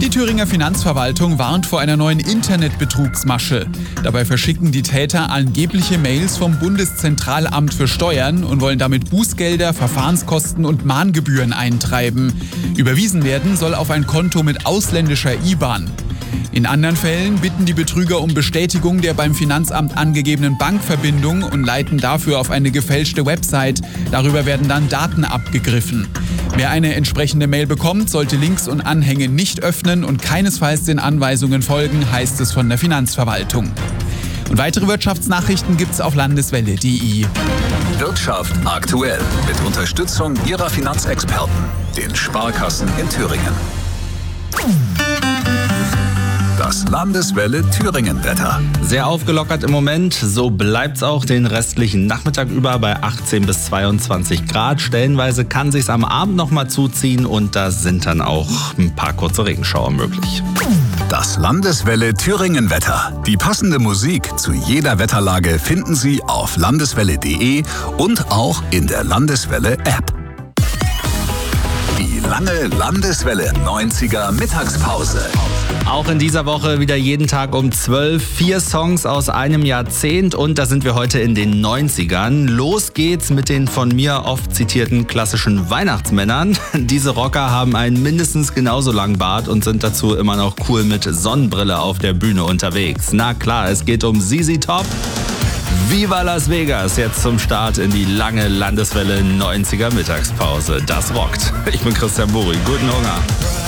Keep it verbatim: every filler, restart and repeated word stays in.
Die Thüringer Finanzverwaltung warnt vor einer neuen Internetbetrugsmasche. Dabei verschicken die Täter angebliche Mails vom Bundeszentralamt für Steuern und wollen damit Bußgelder, Verfahrenskosten und Mahngebühren eintreiben. Überwiesen werden soll auf ein Konto mit ausländischer I B A N. In anderen Fällen bitten die Betrüger um Bestätigung der beim Finanzamt angegebenen Bankverbindung und leiten dafür auf eine gefälschte Website. Darüber werden dann Daten abgegriffen. Wer eine entsprechende Mail bekommt, sollte Links und Anhänge nicht öffnen und keinesfalls den Anweisungen folgen, heißt es von der Finanzverwaltung. Und weitere Wirtschaftsnachrichten gibt's auf landeswelle punkt de. Wirtschaft aktuell mit Unterstützung Ihrer Finanzexperten, den Sparkassen in Thüringen. Das Landeswelle Thüringen-Wetter. Sehr aufgelockert im Moment, so bleibt's auch den restlichen Nachmittag über bei achtzehn bis zweiundzwanzig Grad. Stellenweise kann sich's am Abend noch mal zuziehen und da sind dann auch ein paar kurze Regenschauer möglich. Das Landeswelle Thüringen-Wetter. Die passende Musik zu jeder Wetterlage finden Sie auf landeswelle punkt de und auch in der Landeswelle-App. Die lange Landeswelle neunziger Mittagspause. Auch in dieser Woche wieder jeden Tag um zwölf. Vier Songs aus einem Jahrzehnt und da sind wir heute in den neunzigern. Los geht's mit den von mir oft zitierten klassischen Weihnachtsmännern. Diese Rocker haben einen mindestens genauso langen Bart und sind dazu immer noch cool mit Sonnenbrille auf der Bühne unterwegs. Na klar, es geht um Z Z Top. Viva Las Vegas, jetzt zum Start in die lange Landeswelle neunziger Mittagspause. Das rockt. Ich bin Christian Buri. Guten Hunger.